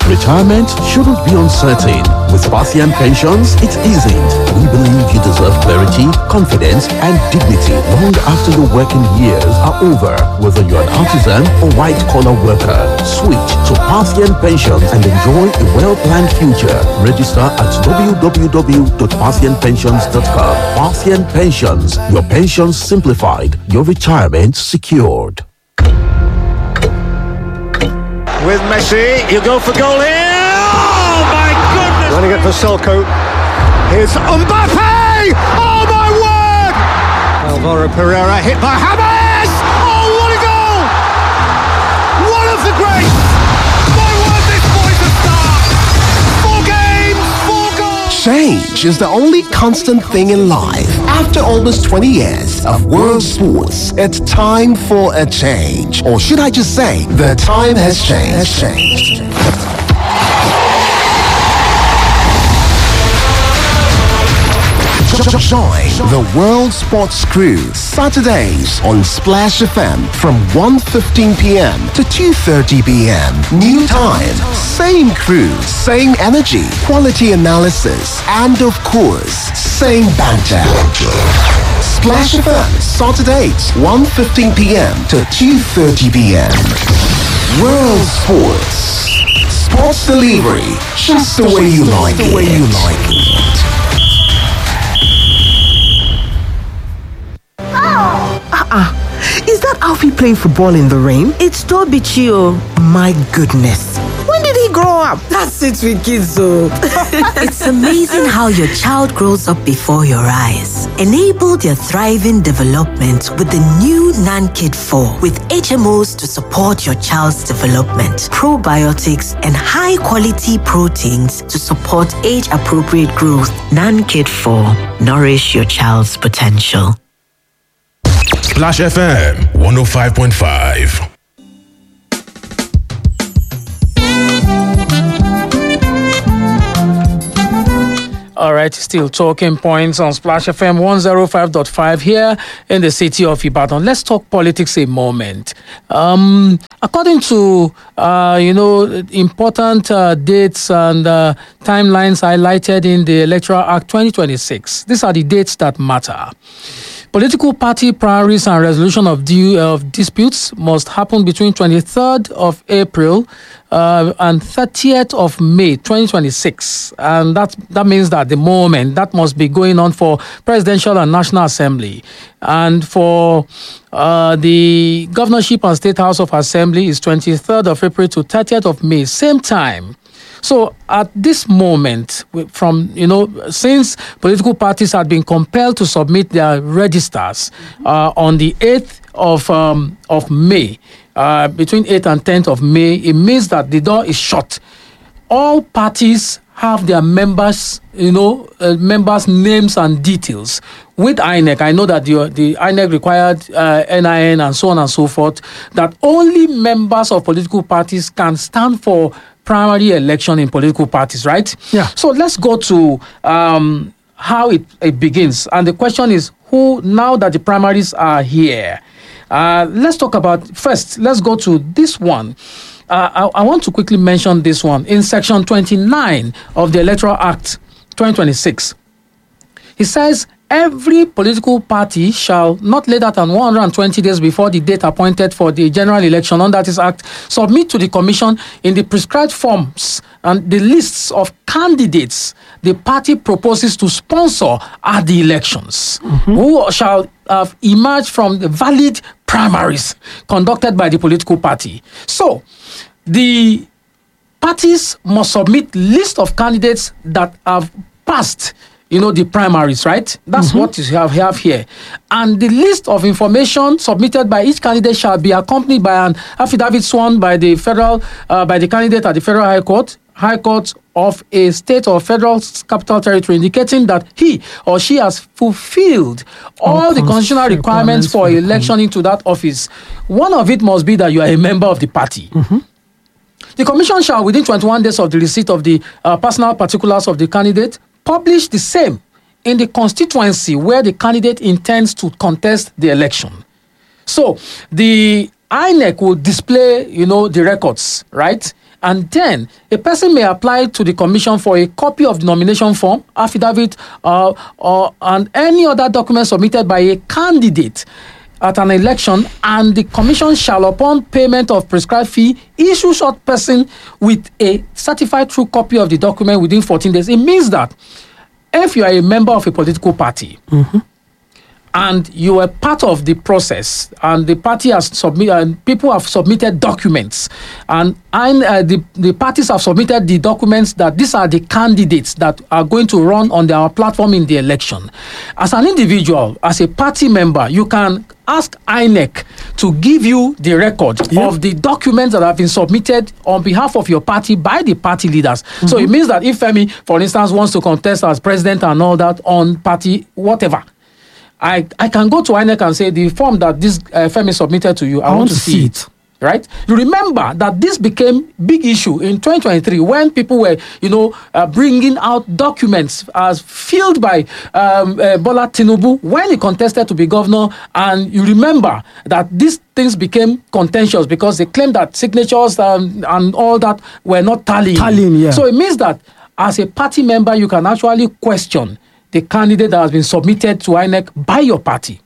Retirement shouldn't be uncertain. With Parthian Pensions, it isn't. We believe you deserve clarity, confidence, and dignity long after your working years are over. Whether you're an artisan or white-collar worker, switch to Parthian Pensions and enjoy a well-planned future. Register at www.parthianpensions.com. Parthian Pensions, your pensions simplified, your retirement secured. With Messi, you go for goal here. Oh my goodness! Running it for Selko. Here's Mbappe. Oh my word! Alvaro Pereira hit by James. Oh, what a goal! One of the greats. My word, this boy's a star. 4 games, 4 goals. Change is the only constant thing in life. After almost 20 years of world sports, it's time for a change. Or should I just say, the time has changed. Join the World Sports Crew Saturdays on Splash FM from 1:15 p.m. to 2:30 p.m. New time, same crew, same energy, quality analysis, and of course, same banter. Splash FM Saturdays 1:15 p.m. to 2:30 p.m. World Sports. Sports delivery, just the way you like it. Is that Alfie playing football in the rain? It's Toby Chio. My goodness. When did he grow up? That's it with kids, though. It's amazing how your child grows up before your eyes. Enable their thriving development with the new NanKid 4 with HMOs to support your child's development, probiotics, and high-quality proteins to support age-appropriate growth. NanKid 4. Nourish your child's potential. Splash FM 105.5. All right, still talking points on Splash FM 105.5 here in the city of Ibadan. Let's talk politics a moment. According to, important dates and timelines highlighted in the Electoral Act 2026, these are the dates that matter. Political party primaries and resolution of disputes must happen between 23rd of April and 30th of May 2026. And that means that the moment that must be going on for Presidential and National Assembly. And for the Governorship and State House of Assembly is 23rd of April to 30th of May, same time. So at this moment, since political parties had been compelled to submit their registers on the 8th of May, between 8th and 10th of May, it means that the door is shut. All parties have their members' names and details with INEC. I know that the INEC required NIN and so on and so forth, that only members of political parties can stand for primary election in political parties, right? Yeah. So let's go to how it begins. And the question is, who, now that the primaries are here, let's talk about, first, let's go to this one. I want to quickly mention this one. In Section 29 of the Electoral Act 2026, it says, every political party shall, not later than 120 days before the date appointed for the general election under this act, submit to the commission in the prescribed forms and the lists of candidates the party proposes to sponsor at the elections, who shall have emerged from the valid primaries conducted by the political party. So, the parties must submit list of candidates that have passed the primaries, right? That's what you have here. And the list of information submitted by each candidate shall be accompanied by an affidavit sworn by the candidate at the Federal High Court of a state or federal capital territory, indicating that he or she has fulfilled all the constitutional requirements for election into that office. One of it must be that you are a member of the party. The commission shall, within 21 days of the receipt of the personal particulars of the candidate, publish the same in the constituency where the candidate intends to contest the election. So the INEC will display, the records, right? And then a person may apply to the commission for a copy of the nomination form, affidavit, and any other document submitted by a candidate at an election, and the commission shall, upon payment of prescribed fee, issue such person with a certified true copy of the document within 14 days. It means that if you are a member of a political party, and you are part of the process, and the party has submitted, and people have submitted documents, and the parties have submitted the documents that these are the candidates that are going to run on their platform in the election. As an individual, as a party member, you can ask INEC to give you the record of the documents that have been submitted on behalf of your party by the party leaders. So it means that if Femi, for instance, wants to contest as president and all that on party whatever, I can go to INEC and say the form that this Femi submitted to you, I want to see it. Right? You remember that this became big issue in 2023 when people were, bringing out documents as filled by Bola Tinubu when he contested to be governor. And you remember that these things became contentious because they claimed that signatures and all that were not tallying. Yeah. So it means that as a party member, you can actually question the candidate that has been submitted to INEC by your party.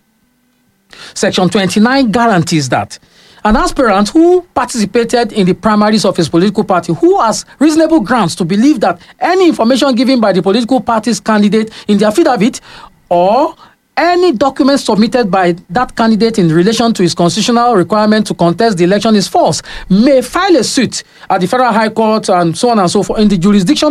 Section 29 guarantees that an aspirant who participated in the primaries of his political party, who has reasonable grounds to believe that any information given by the political party's candidate in the affidavit or any document submitted by that candidate in relation to his constitutional requirement to contest the election is false, may file a suit at the Federal High Court and so on and so forth in the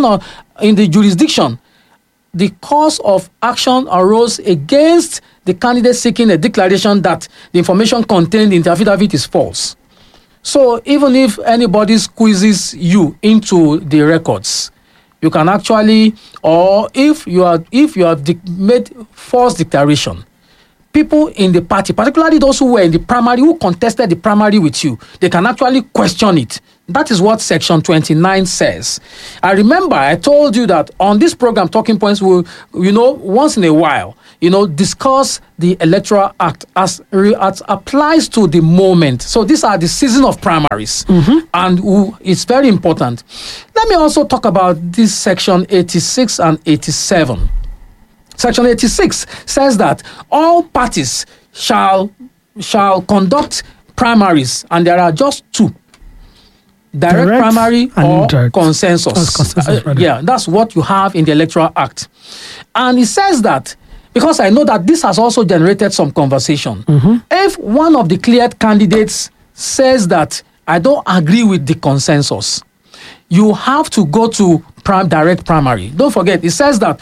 jurisdiction. The cause of action arose against the candidate seeking a declaration that the information contained in the affidavit is false. So even if anybody squeezes you into the records, you can actually, or if you have made false declaration, people in the party, particularly those who were in the primary, who contested the primary with you, they can actually question it. That is what Section 29 says. I remember I told you that on this program, Talking Points will, once in a while, discuss the Electoral Act as applies to the moment. So these are the season of primaries, and it's very important. Let me also talk about this Section 86 and 87. Section 86 says that all parties shall conduct primaries, and there are just two. Direct primary or indirect. Consensus. That's what you have in the Electoral Act. And it says that, because I know that this has also generated some conversation, if one of the cleared candidates says that I don't agree with the consensus, you have to go to direct primary. Don't forget, it says that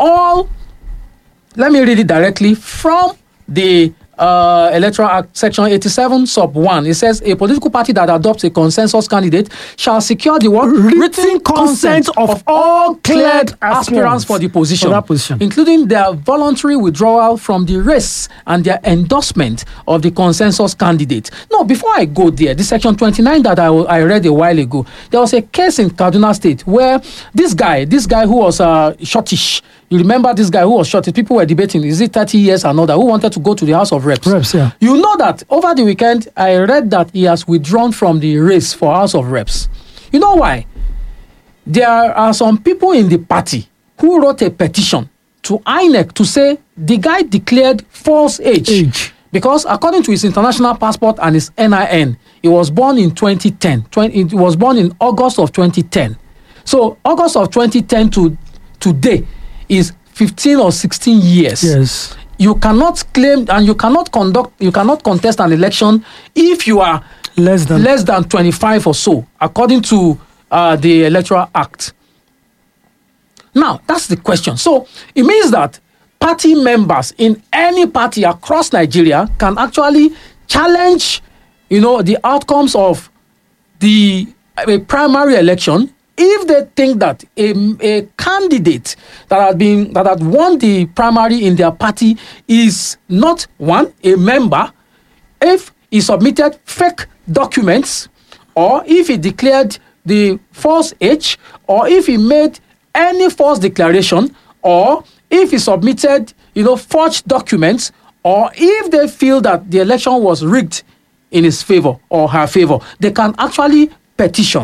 let me read it directly from the Electoral Act, Section 87, Sub 1. It says, a political party that adopts a consensus candidate shall secure the written consent of all cleared aspirants for the position, including their voluntary withdrawal from the race and their endorsement of the consensus candidate. Now, before I go there, the Section 29 that I read a while ago, there was a case in Kaduna State where this guy who was shortish, you remember this guy who was shortish, people were debating, is it 30 years or another, who wanted to go to the House of Reps. Yeah. You know that over the weekend, I read that he has withdrawn from the race for House of Reps. You know why? There are some people in the party who wrote a petition to INEC to say the guy declared false age. Because according to his international passport and his NIN, he was born in 2010. It was born in August of 2010. So August of 2010 to today is 15 or 16 years. Yes. You cannot claim and you cannot contest an election if you are less than 25 or so, according to the Electoral Act. Now, that's the question. So it means that party members in any party across Nigeria can actually challenge, the outcomes of a primary election if they think that a candidate that had won the primary in their party is not a member, if he submitted fake documents, or if he declared the false age, or if he made any false declaration, or if he submitted, forged documents, or if they feel that the election was rigged in his favor or her favor, they can actually petition.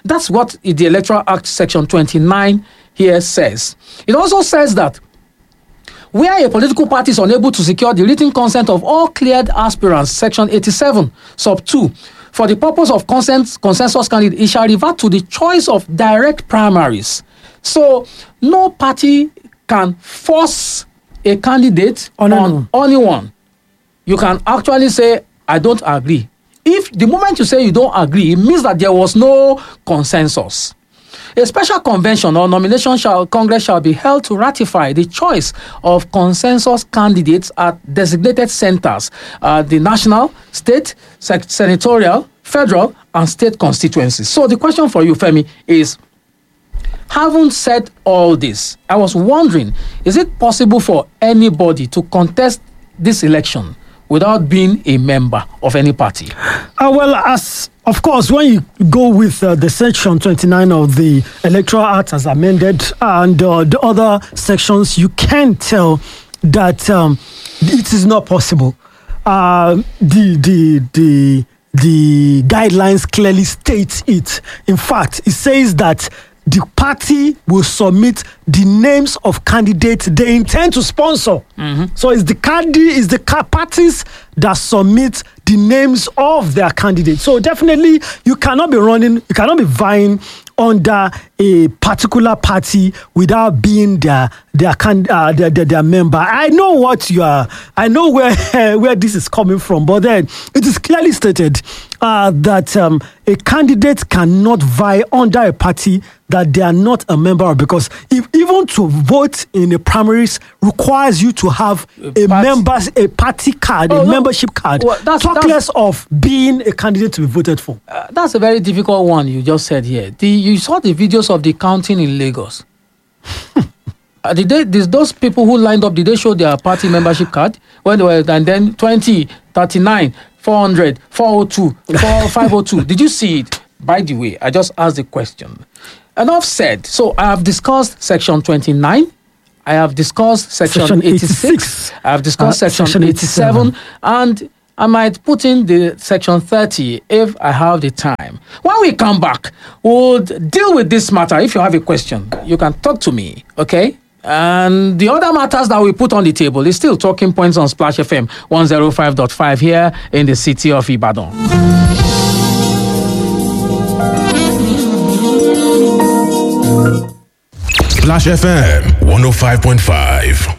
That's what the Electoral Act Section 29 here says. It also says that where a political party is unable to secure the written consent of all cleared aspirants, Section 87, sub 2, for the purpose of consensus candidate, it shall revert to the choice of direct primaries. So no party can force a candidate on anyone. You can actually say, I don't agree. If the moment you say you don't agree, it means that there was no consensus. A special convention or nomination Congress shall be held to ratify the choice of consensus candidates at designated centers, the national, state, senatorial, federal, and state constituencies. So the question for you, Femi, is, having said all this, I was wondering, is it possible for anybody to contest this election without being a member of any party? Well, as of course, when you go with the Section 29 of the Electoral Act as amended and the other sections, you can tell that it is not possible. The guidelines clearly state it. In fact, it says that the party will submit the names of candidates they intend to sponsor. So it's the parties that submit the names of their candidates. So definitely, you cannot be vying under a particular party without being their member. I know what you are. I know where this is coming from, but then it is clearly stated that a candidate cannot vie under a party that they are not a member of, because even to vote in a primaries requires you to have a party card, membership card. Well, talk less of being a candidate to be voted for. That's a very difficult one you just said here. You saw the videos of the counting in Lagos. Those people who lined up, did they show their party membership card? When they were, and then 20, 39, 400, 402, 502. Did you see it? By the way, I just asked the question. Enough said. So I have discussed Section 29. I have discussed Section 86. I have discussed Section 87. And I might put in the Section 30 if I have the time. When we come back, we'll deal with this matter. If you have a question, you can talk to me, okay? And the other matters that we put on the table is still talking points on Splash FM 105.5 here in the city of Ibadan. Splash FM 105.5.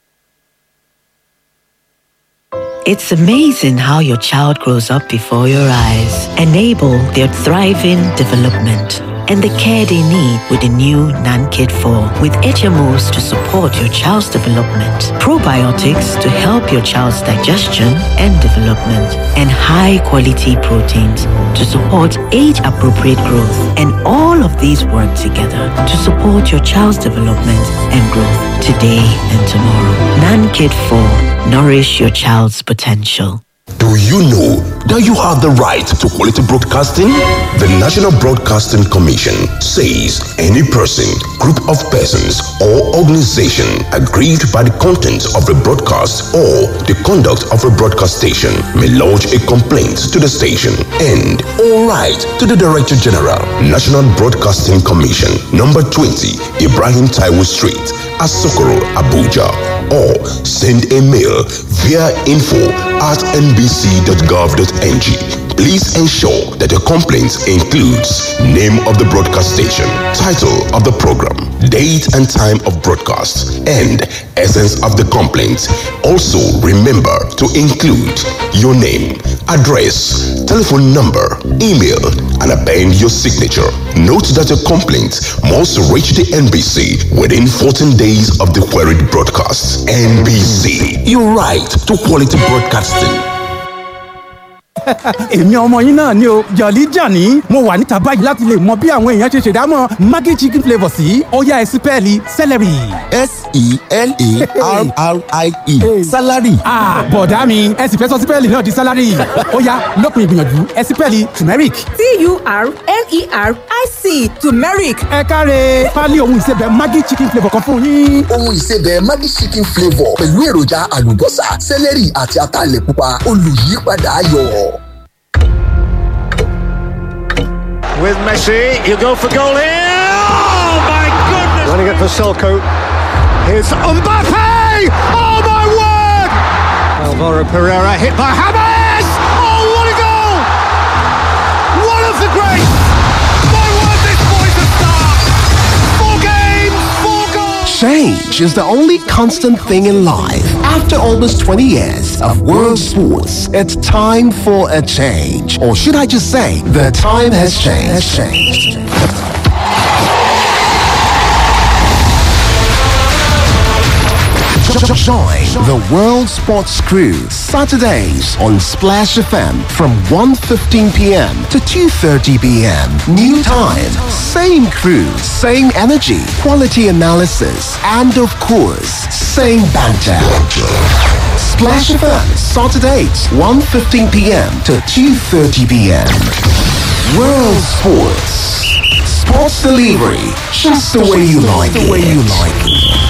It's amazing how your child grows up before your eyes. Enable their thriving development and the care they need with the new NanKid 4 with HMOs to support your child's development, probiotics to help your child's digestion and development, and high-quality proteins to support age-appropriate growth. And all of these work together to support your child's development and growth today and tomorrow. NanKid 4. Nourish your child's potential. Do you know that you have the right to quality broadcasting? The National Broadcasting Commission says any person, group of persons, or organization aggrieved by the content of a broadcast or the conduct of a broadcast station may lodge a complaint to the station and all right to the Director General, National Broadcasting Commission, number 20, Ibrahim Taiwo Street, Asokoro, Abuja, or send a mail via info@nbc.gov.ng. Please ensure that your complaint includes name of the broadcast station, title of the program, date and time of broadcast, and essence of the complaint. Also, remember to include your name, address, telephone number, email, and append your signature. Note that your complaint must reach the NBC within 14 days of the queried broadcast. NBC, your right to quality broadcasting. èmi ọmọ yín náà ni o Jolly Johnny mo wà níta báyìí láti lè mọ bí àwọn èèyàn ṣe ṣèdámọ̀ Maggi chicken flavour sí ó yá ẹsípẹ́ẹ̀lì celery. S-E-L-A-R-R-I-E salary. bọ̀dá mi ẹ sì fẹ́ sọ sípẹ́ẹ̀lì náà di salary ó yá lópin ìgbìyànjú ẹsípẹ́ẹ̀lì turmeric. T-U-R-M-E-R-I-C turmeric. ẹ káre pálí ohun ìsebẹ̀ Maggi chicken flavour kan fún yín. Ohun ìsebẹ̀ Maggi chicken flavour pẹ̀lú èròjà àlùbọ́sà, sẹ́lẹ̀rì àti ataalẹ̀ pupa olùyípadà ayọ̀. with Messi. You go for goal here. Oh my goodness! Running it for Selko. Here's Mbappe. Oh my word! Alvaro Pereira hit by James. Oh, what a goal! One of the greats. My word, this boy's a star. 4 games, 4 goals. Change is the only constant thing in life. After almost 20 years of world sports, it's time for a change. Or should I just say, the time has changed. Join the World Sports Crew Saturdays on Splash FM from 1:15 p.m. to 2:30 p.m. New time, same crew, same energy, quality analysis, and of course, same banter. Splash FM Saturdays 1:15 p.m. to 2:30 p.m. World Sports. Sports delivery, just the way you like it.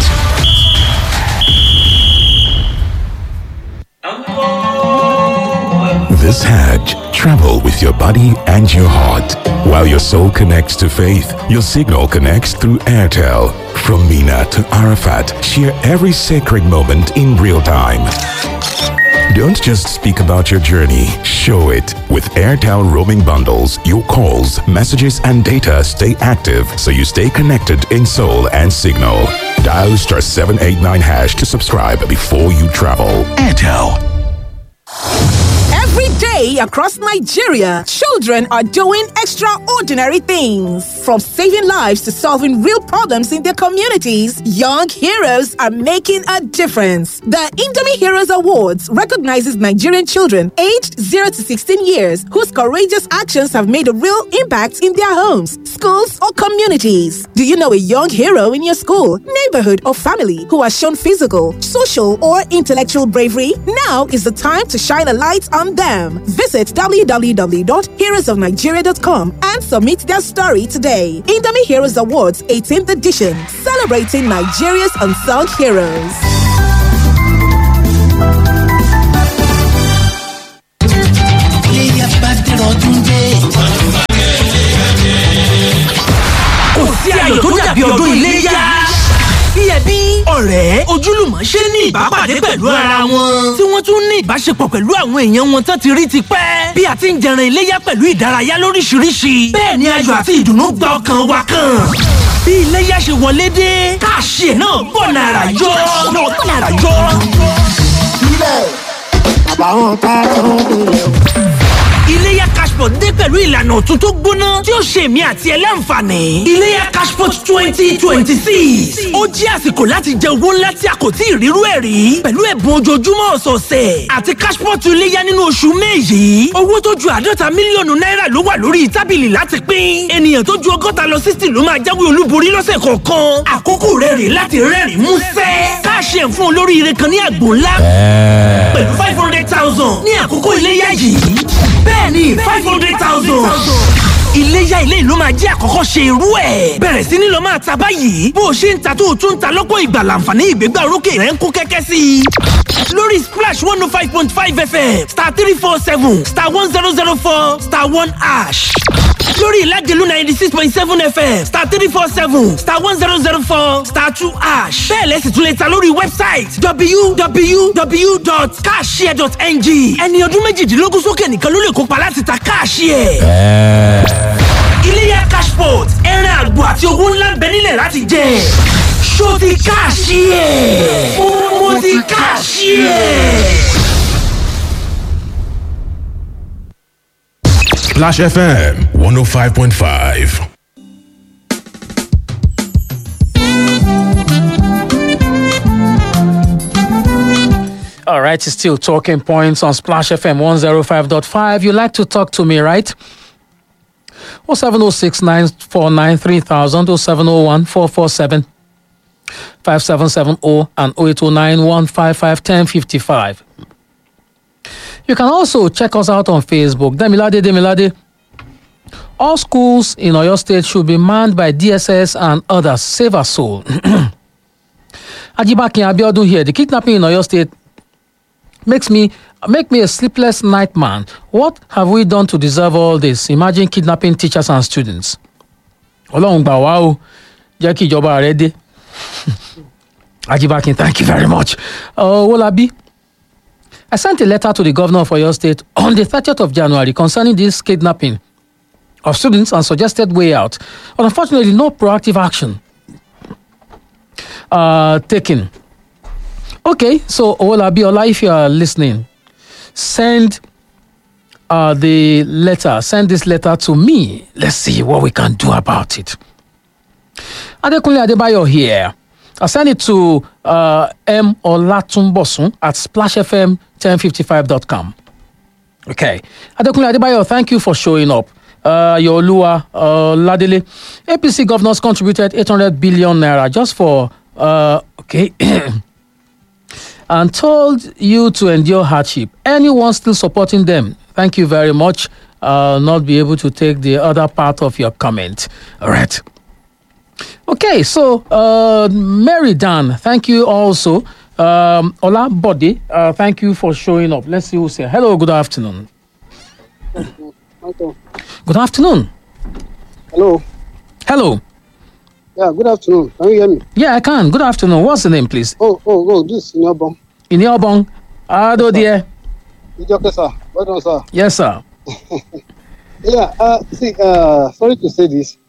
This Hajj, travel with your body and your heart. While your soul connects to faith, your signal connects through Airtel. From Mina to Arafat, share every sacred moment in real time. Don't just speak about your journey, show it. With Airtel roaming bundles, your calls, messages, and data stay active so you stay connected in soul and signal. Dial *789# to subscribe before you travel. Airtel. Every day across Nigeria, children are doing extraordinary things. From saving lives to solving real problems in their communities, young heroes are making a difference. The Indomie Heroes Awards recognizes Nigerian children aged 0 to 16 years whose courageous actions have made a real impact in their homes, schools, or communities. Do you know a young hero in your school, neighborhood, or family who has shown physical, social, or intellectual bravery? Now is the time to shine a light on them. Visit www.heroesofnigeria.com and submit their story today. Indomie Heroes Awards 18th edition, celebrating Nigeria's unsung heroes. Kò sí ayọ̀ tó dàbí ọdún iléyá. Bí ẹbí, ọ̀rẹ́, ojúlùmọ̀ ṣe ní ìbápàdé pẹ̀lú ara wọn. Tí wọ́n tún ní ìbáṣepọ̀ pẹ̀lú àwọn èèyàn wọn tán ti rí ti pẹ́. Bí a ti ń jẹran iléyá pẹ̀lú ìdárayá lóríṣiríṣi. Bẹ́ẹ̀ ni ayọ̀ àti ìdùnnú gba ọkàn wa kan. Bí iléyá ṣe wọlé dé, káàṣì ẹ̀ náà bọ̀ nàrà yọ. Ilé, àbáwọn tá a tún bẹ̀rẹ̀. Iléyá Cashpot dé pẹ̀lú ìlànà ọ̀tun tó gbóná tí ó ṣe èmi àti ẹ láǹfààní. Iléyá Cashpot 2026. Ó jẹ́ àsìkò láti jẹ owó ńlá tí a kò tí ì rírú ẹ̀ rí. Pẹ̀lú ẹ̀bùn ojoojúmọ́ ọ̀sọ̀ọ̀sẹ̀ àti Cashpot iléyá nínú oṣù May yìí. Owó tó ju $50 mílíọ̀nù ló wà lórí tábìlì láti pín. Ènìyàn tó ju 60 lọ 60 ló máa jáwé olúborí lọ́sẹ̀ kọ̀ọ̀kan. Àkókò rẹ̀ rè láti rẹ́rìn-ín músẹ́. Káàṣì ẹ̀ fún olóríire kan ní àgbò ńlá. Pẹ̀lú 500,000 ní àkókò iléyá yìí. Bẹ́ẹ̀ni 500,000. Iléyá ilé ìlú máa jẹ́ àkọ́kọ́ ṣe irú ẹ̀. Bẹ̀rẹ̀ sí ní lọ máa ta báyìí. Bó o ṣe ń ta tó o tún ń ta lọ́pọ̀ ìgbà làǹfààní ìgbégbá orókè rẹ̀ ń kó kẹ́kẹ́ sí i. Lórí Splash 105.5 FM *347 *1004 *1#. Lórí Ìlágẹ̀lú 96.7 FM *347 *1004 *2#. Bẹ́ẹ̀ lẹ́sìn tún lè ta lórí wẹ́bsáìtì www.cashshare.ng. Ẹni ọdún méjìdínlógún sókè nìkan ló lè kópa láti ta Cashshare. Iléyá Cashpot, ẹran àgbò àti owó ńlá ń bẹ nílẹ̀ láti jẹ. Ṣó ti Cashshare? Mo ti Cashshare. Splash FM 105.5. All right, it's still talking points on Splash FM 105.5. You like to talk to me, right? 0706 949 3000, 0701 447 5770 and 0809 155 1055. You can also check us out on Facebook. Demilade. All schools in Oyo State should be manned by DSS and others. Save our soul. Ajibakin Abiodun here. The kidnapping in Oyo State makes me make me a sleepless night man. What have we done to deserve all this? Imagine kidnapping teachers and students. Ọlọ́run gbà wá o, jẹ́ kí ìjọba rẹ dé. Ajibakin, thank you very much. Wolabi, I sent a letter to the governor of Oyo State on the 30th of January concerning this kidnapping of students and suggested way out. But unfortunately, no proactive action taken. Okay, so Wolabi Ola, if you are listening, send this letter to me. Let's see what we can do about it. Adekunle Adebayo here. I send it to M. Olatunbosun at splashfm1055.com. Okay. Adekunle Adebayo, thank you for showing up. Yolua Ladele. APC governors contributed 800 billion naira just for, okay, and told you to endure hardship. Anyone still supporting them? Thank you very much. Not be able to take the other part of your comment. All right. Okay, so Mary Dan, thank you also. Ola Bode, thank you for showing up. Let's see who's here. Hello, good afternoon. Good afternoon. Hello. Hello. Yeah, good afternoon. Can you hear me? Yeah, I can. Good afternoon. What's the name, please? This is Inyobong. Inyobong. Ado dear. Okay, sir. Well done, sir. Yes, sir. Yeah, sorry to say this.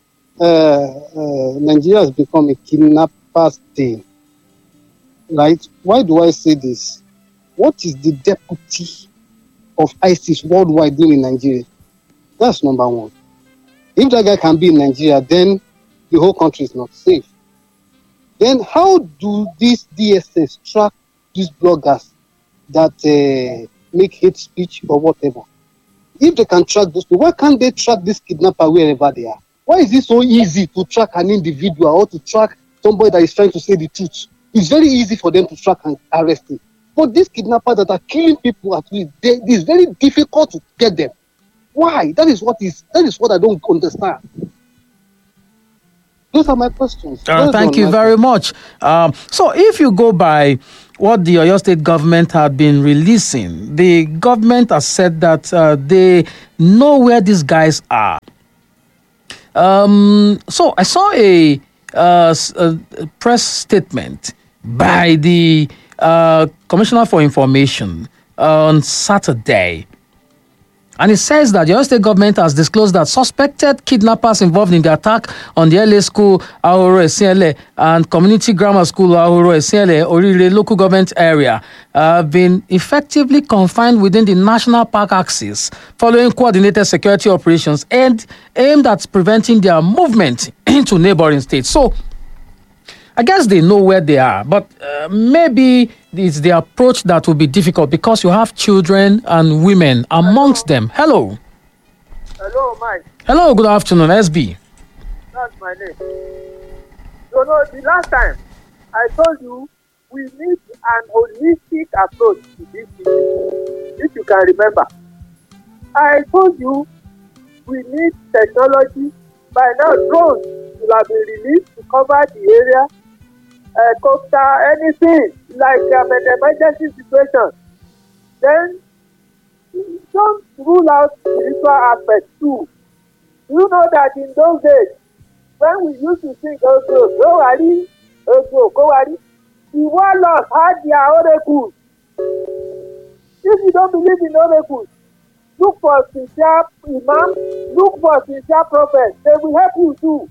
Nigeria has become a kidnapper state. Right? Why do I say this? What is the deputy of ISIS worldwide doing in Nigeria? That's number one. If that guy can be in Nigeria, then the whole country is not safe. Then how do these DSS track these bloggers that make hate speech or whatever? If they can track those people, why can't they track this kidnapper wherever they are? Why is it so easy to track an individual or to track somebody that is trying to say the truth? It's very easy for them to track and arrest him. But these kidnappers that are killing people at will, it's very difficult to get them. Why? That is what I don't understand. Those are my questions. Thank you very much. So if you go by what the Oyo State government had been releasing, the government has said that they know where these guys are. So I saw a press statement by the Commissioner for Information on Saturday. And it says that the Oyo State government has disclosed that suspected kidnappers involved in the attack on the LA school, Ahoro Esiele, and community grammar school, Ahoro Esiele, Orire local government area, have been effectively confined within the national park axis following coordinated security operations and aimed at preventing their movement into neighboring states. So, I guess they know where they are, but maybe it's the approach that will be difficult because you have children and women amongst them. Hello. Hello, Mike. Hello, good afternoon, SB. That's my name. You know, the last time I told you we need an holistic approach to this issue, if you can remember. I told you we need technology. By now, drones will have been released to cover the area. Copter, anything like an emergency situation. Then don't rule out spiritual aspects too. You know that in those days, when we used to sing Ogo, Gowari, the warlords had their oracles. If you don't believe in oracles, look for sincere imam, look for sincere prophets. They will help you too.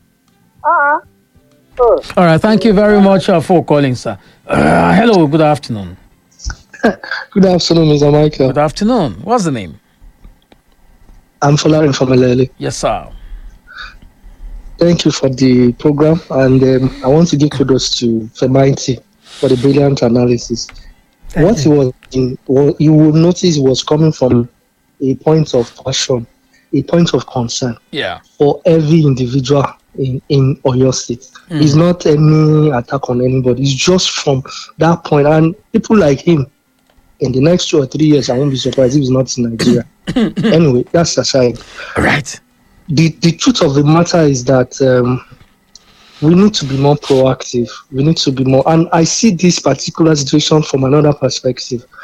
All right, thank you very much for calling, sir. Hello, good afternoon. Good afternoon, Mr. Michael. Good afternoon. What's the name? I'm Folarin from Elele. Yes, sir. Thank you for the program, and I want to give kudos to Femighty for the brilliant analysis. What he was in, you will notice was coming from a point of passion, a point of concern for every individual in Oyo State. It's not any attack on anybody. It's just from that point. And people like him, in the next 2 or 3 years, I won't be surprised if he's not in Nigeria. Anyway, that's aside. Right. The truth of the matter is that we need to be more proactive. We need to be more. And I see this particular situation from another perspective.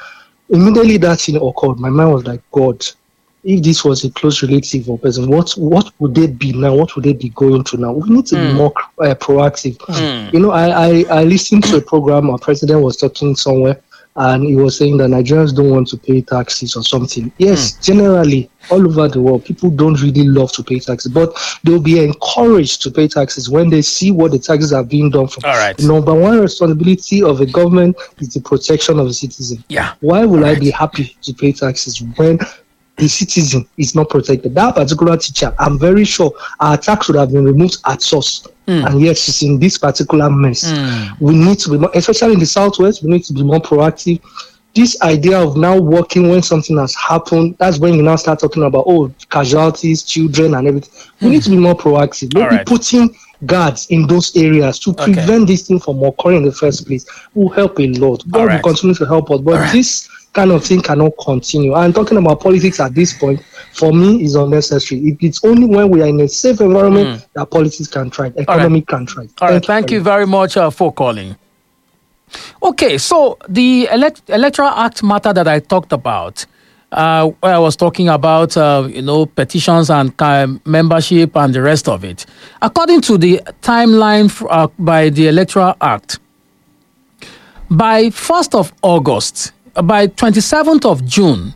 Immediately that thing occurred, my mind was like, God, if this was a close relative or person, what would they be now? What would they be going to now? We need to be more proactive. You know, I listened to a program. Our president was talking somewhere, and he was saying that Nigerians don't want to pay taxes or something. Yes, generally, all over the world, people don't really love to pay taxes, but they'll be encouraged to pay taxes when they see what the taxes are being done for. All right. The number one responsibility of a government is the protection of the citizen. Yeah. Why would I be happy to pay taxes when the citizen is not protected? That particular teacher, I'm very sure our tax would have been removed at source. And yet she's in this particular mess. We need to be more, especially in the Southwest, we need to be more proactive. This idea of now working when something has happened, that's when you now start talking about, casualties, children and everything. We need to be more proactive. Maybe putting guards in those areas to prevent this thing from occurring in the first place will help a lot. God will continue to help us. But this kind of thing cannot continue. And talking about politics at this point, for me, is unnecessary. It's only when we are in a safe environment that politics can thrive, economy can thrive. All right, thank you very much for calling. Okay, so the Electoral Act matter that I talked about, where I was talking about, petitions and membership and the rest of it. According to the timeline by the Electoral Act, by 1st of August, by 27th of June,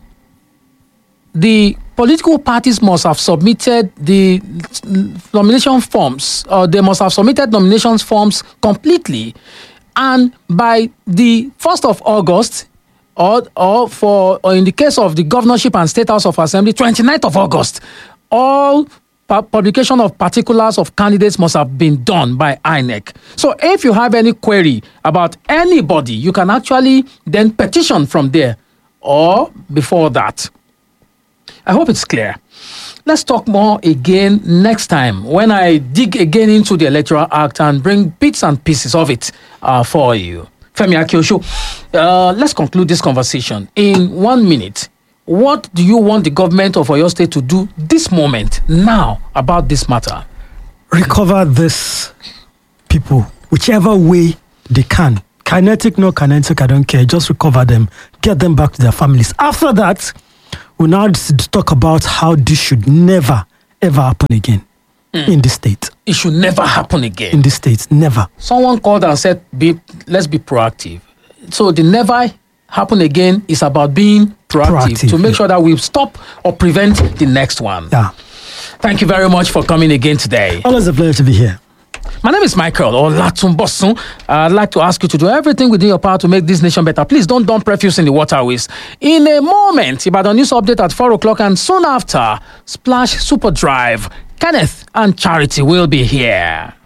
the political parties must have submitted the nomination forms, or they must have submitted nominations forms completely. And by the 1st of August, or in the case of the Governorship and State House of Assembly, 29th of August, all publication of particulars of candidates must have been done by INEC. So if you have any query about anybody, you can actually then petition from there or before that. I hope it's clear. Let's talk more again next time when I dig again into the Electoral Act and bring bits and pieces of it for you. Femi Akiosho, let's conclude this conversation in 1 minute. What do you want the government of Oyo State to do this moment, now, about this matter? Recover these people, whichever way they can. Kinetic, no kinetic, I don't care. Just recover them. Get them back to their families. After that, we'll now talk about how this should never, ever happen again in this state. It should never happen again. In this state, never. Someone called and said, let's be proactive. So the never happen again is about being proactive to make sure that we stop or prevent the next one. Yeah. Thank you very much for coming again today. Always a pleasure to be here. My name is Michael Olatunbosun. I'd like to ask you to do everything within your power to make this nation better. Please don't dump refuse in the waterways. In a moment, Ibadan News Update at 4 o'clock, and soon after, Splash Super Drive. Kenneth and Charity will be here.